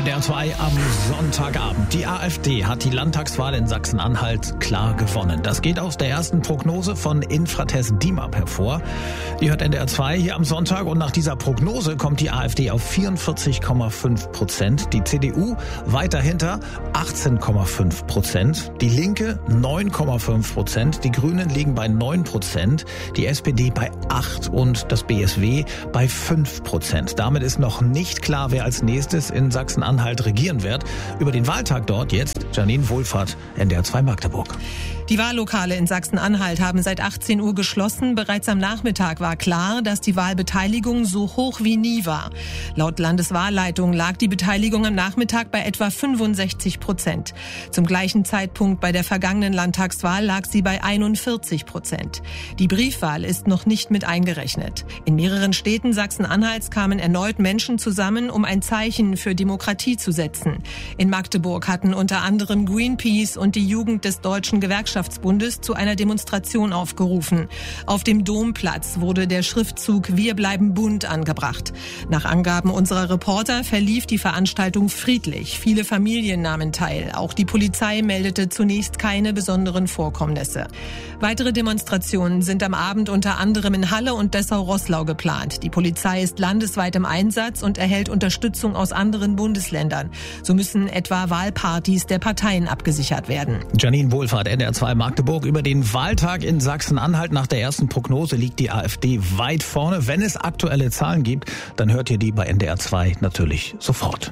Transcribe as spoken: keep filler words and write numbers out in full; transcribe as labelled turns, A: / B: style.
A: N D R zwei am Sonntagabend. Die AfD hat die Landtagswahl in Sachsen-Anhalt klar gewonnen. Das geht aus der ersten Prognose von Infratest DIMAP hervor. Ihr hört N D R zwei hier am Sonntag und nach dieser Prognose kommt die AfD auf vierundvierzig Komma fünf Prozent. Die C D U weiter hinter achtzehn Komma fünf Prozent. Die Linke neun Komma fünf Prozent. Die Grünen liegen bei neun Prozent. Die S P D bei acht und das B S W bei fünf Prozent. Damit ist noch nicht klar, wer als nächstes in Sachsen Sachsen-Anhalt regieren wird. Über den Wahltag dort jetzt Janine Wohlfahrt, N D R zwei Magdeburg.
B: Die Wahllokale in Sachsen-Anhalt haben seit achtzehn Uhr geschlossen. Bereits am Nachmittag war klar, dass die Wahlbeteiligung so hoch wie nie war. Laut Landeswahlleitung lag die Beteiligung am Nachmittag bei etwa fünfundsechzig Prozent. Zum gleichen Zeitpunkt bei der vergangenen Landtagswahl lag sie bei einundvierzig Prozent. Die Briefwahl ist noch nicht mit eingerechnet. In mehreren Städten Sachsen-Anhalts kamen erneut Menschen zusammen, um ein Zeichen für Demokratie zu setzen. In Magdeburg hatten unter anderem Greenpeace und die Jugend des Deutschen Gewerkschaftsbundes zu einer Demonstration aufgerufen. Auf dem Domplatz wurde der Schriftzug "Wir bleiben bunt" angebracht. Nach Angaben unserer Reporter verlief die Veranstaltung friedlich. Viele Familien nahmen teil. Auch die Polizei meldete zunächst keine besonderen Vorkommnisse. Weitere Demonstrationen sind am Abend unter anderem in Halle und Dessau-Roßlau geplant. Die Polizei ist landesweit im Einsatz und erhält Unterstützung aus anderen Bundesländern. So müssen etwa Wahlpartys der Parteien abgesichert werden.
A: Janine Wohlfahrt, N D R zwei Magdeburg. Über den Wahltag in Sachsen-Anhalt nach der ersten Prognose liegt die AfD weit vorne. Wenn es aktuelle Zahlen gibt, dann hört ihr die bei N D R zwei natürlich sofort.